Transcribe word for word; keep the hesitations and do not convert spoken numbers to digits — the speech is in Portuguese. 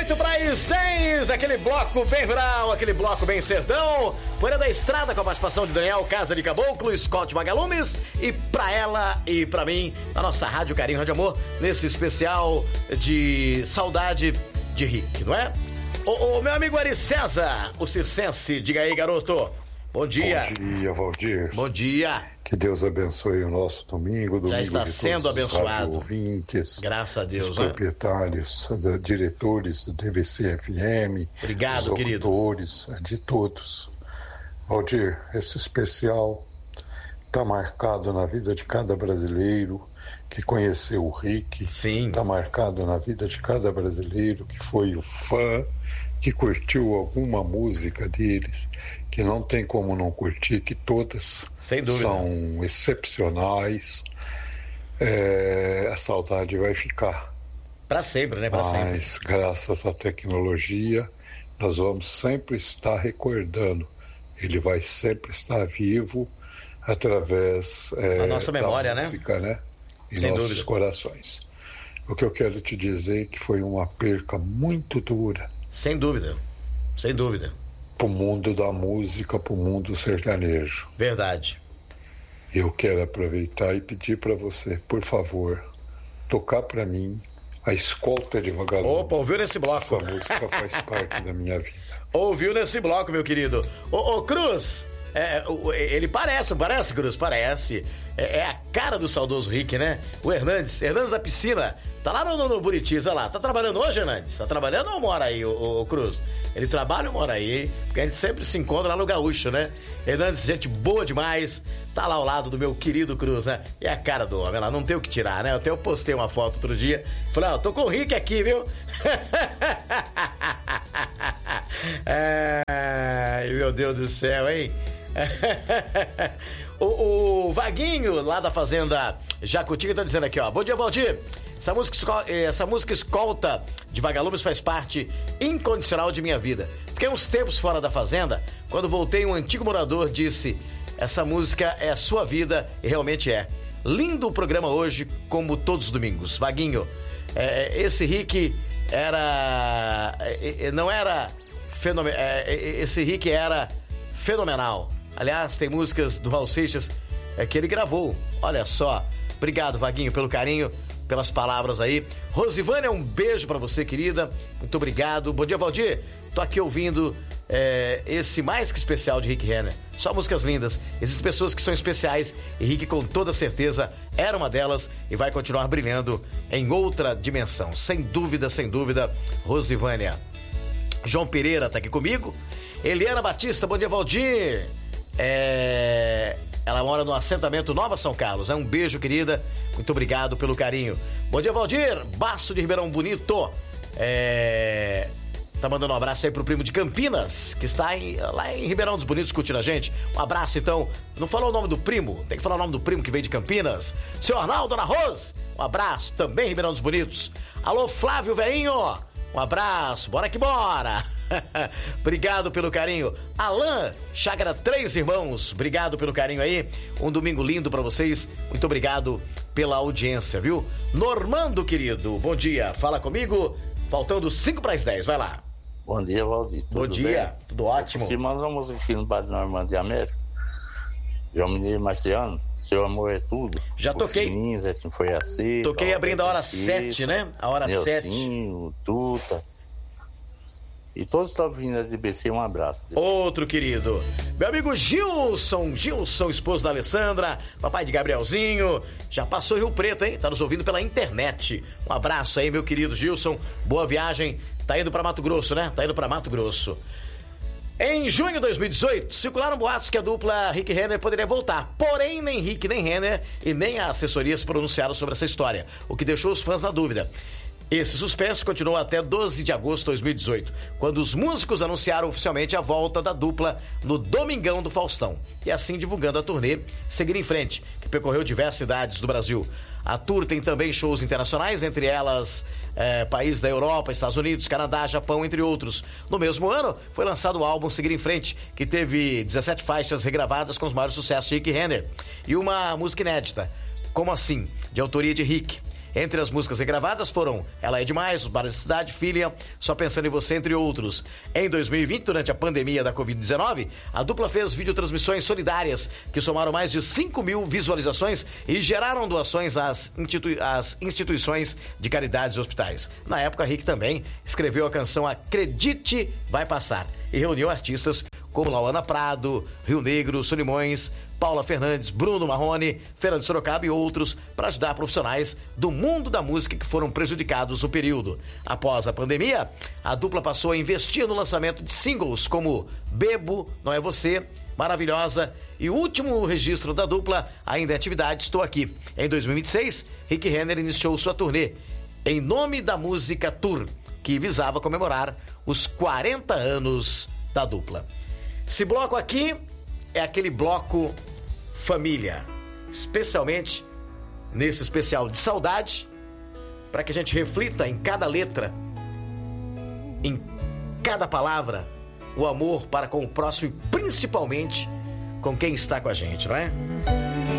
dezoito para as dez, aquele bloco bem rural, aquele bloco bem sertão. Poeira da Estrada com a participação de Daniel Casa de Caboclo, Scott Vagalumes e pra ela e pra mim, na nossa Rádio Carinho, Rádio Amor, nesse especial de saudade de Rick, não é? O, o meu amigo Ari César, o circense, diga aí, garoto. Bom dia. Bom dia, Valdir. Bom dia. Que Deus abençoe o nosso domingo. domingo Já está sendo abençoado. Ouvintes, graças a Deus. os né? proprietários, da, diretores do D V C F M. Obrigado, os querido. Locutores, de todos. Valdir, esse especial está marcado na vida de cada brasileiro que conheceu o Rick. Sim. Está marcado na vida de cada brasileiro que foi o fã, que curtiu alguma música deles, que não tem como não curtir, que todas Sem dúvida. são excepcionais. É, a saudade vai ficar. Para sempre, né? Para sempre. Mas, graças à tecnologia, nós vamos sempre estar recordando. Ele vai sempre estar vivo através é, da nossa memória, da música, né? Em Sem nossos dúvida. corações. O que eu quero te dizer é que foi uma perca muito dura. Sem dúvida. Sem dúvida. Pro mundo da música, pro mundo sertanejo. Verdade. Eu quero aproveitar e pedir para você, por favor, tocar para mim A Escolta de Vagalume. Opa, ouviu nesse bloco? Essa música faz parte da minha vida. Ouviu nesse bloco, meu querido. Ô, ô Cruz, é, o- ele parece, não parece, Cruz? Parece. É, é a cara do saudoso Rick, né? O Hernandes, Hernandes da Piscina. Tá lá no, no Buritis, olha lá. Tá trabalhando hoje, Hernandes? Tá trabalhando ou mora aí, ô, ô, ô Cruz? Ele trabalha ou mora aí? Porque a gente sempre se encontra lá no Gaúcho, né? Hernandes, gente boa demais. Tá lá ao lado do meu querido Cruz, né? E a cara do homem lá, não tem o que tirar, né? Eu até eu postei uma foto outro dia. Falei, ó, tô com o Rick aqui, viu? Ai, meu Deus do céu, hein? o, o Vaguinho, lá da Fazenda Jacutinga, tá dizendo aqui, ó. Bom dia, Valdir. Essa música, esco- essa música Escolta de Vagalumes faz parte incondicional de minha vida. Fiquei uns tempos fora da Fazenda. Quando voltei, um antigo morador disse: essa música é a sua vida, e realmente é. Lindo o programa hoje, como todos os domingos. Vaguinho, é, esse Rick era... é, é, não era... Fenomen... é, esse Rick era fenomenal. Aliás, tem músicas do Raul Seixas é, que ele gravou. Olha só. Obrigado, Vaguinho, pelo carinho, pelas palavras aí. Rosivânia, um beijo pra você, querida. Muito obrigado. Bom dia, Valdir. Tô aqui ouvindo é, esse mais que especial de Rick Renner. Só músicas lindas. Existem pessoas que são especiais e Rick, com toda certeza, era uma delas e vai continuar brilhando em outra dimensão. Sem dúvida, sem dúvida, Rosivânia. João Pereira tá aqui comigo. Eliana Batista, bom dia, Valdir. É... Ela mora no assentamento Nova São Carlos. É um beijo, querida. Muito obrigado pelo carinho. Bom dia, Valdir. Baço de Ribeirão Bonito. É... Tá mandando um abraço aí pro primo de Campinas, que está em, lá em Ribeirão dos Bonitos curtindo a gente. Um abraço, então. Não falou o nome do primo? Tem que falar o nome do primo que veio de Campinas. Seu Arnaldo, Dona Rose. Um abraço. Também Ribeirão dos Bonitos. Alô, Flávio Veinho. Um abraço. Bora que bora. Obrigado pelo carinho. Alain, Chácara Três Irmãos, obrigado pelo carinho aí. Um domingo lindo pra vocês. Muito obrigado pela audiência, viu? Normando, querido, bom dia. Fala comigo. Faltando cinco para as dez, vai lá. Bom dia, Valdir. Bom dia, bem? tudo ótimo. Se manda uma música aqui no Bar de Normando de América. João Mineiro Marciano, Seu Amor é Tudo. Já toquei. Fininho, Zetinho foi assim. Toquei abrindo a hora sete, né? A hora sete. Nelsinho, Tuta. E todos que estão vindo da D B C, um abraço. Outro querido, meu amigo Gilson, Gilson, esposo da Alessandra, papai de Gabrielzinho, já passou Rio Preto, hein? Tá nos ouvindo pela internet. Um abraço aí, meu querido Gilson, boa viagem. Tá indo pra Mato Grosso, né? Tá indo pra Mato Grosso. Em junho de dois mil e dezoito, circularam boatos que a dupla Rick Renner poderia voltar. Porém, nem Rick, nem Renner e nem a assessoria se pronunciaram sobre essa história, o que deixou os fãs na dúvida. Esse suspense continuou até doze de agosto de dois mil e dezoito, quando os músicos anunciaram oficialmente a volta da dupla no Domingão do Faustão. E assim divulgando a turnê Seguir em Frente, que percorreu diversas cidades do Brasil. A tour tem também shows internacionais, entre elas é, países da Europa, Estados Unidos, Canadá, Japão, entre outros. No mesmo ano, foi lançado o álbum Seguir em Frente, que teve dezessete faixas regravadas com os maiores sucessos de Rick Renner. E uma música inédita, Como Assim?, de autoria de Rick. Entre as músicas regravadas foram Ela é Demais, Os Bares da Cidade, Filha, Só Pensando em Você, entre outros. Em dois mil e vinte, durante a pandemia da covid dezenove, a dupla fez videotransmissões solidárias que somaram mais de cinco mil visualizações e geraram doações às, institui- às instituições de caridades e hospitais. Na época, Rick também escreveu a canção Acredite Vai Passar e reuniu artistas como Lauana Prado, Rio Negro, Solimões, Paula Fernandes, Bruno Marrone, Fernando Sorocaba e outros para ajudar profissionais do mundo da música que foram prejudicados no período. Após a pandemia, a dupla passou a investir no lançamento de singles como Bebo, Não É Você, Maravilhosa e o último registro da dupla, ainda em atividade, Estou Aqui. Em dois mil e vinte e seis, Rick Renner iniciou sua turnê Em Nome da Música Tour, que visava comemorar os quarenta anos da dupla. Esse bloco aqui é aquele bloco família, especialmente nesse especial de saudade, para que a gente reflita em cada letra, em cada palavra, o amor para com o próximo e principalmente com quem está com a gente, não é?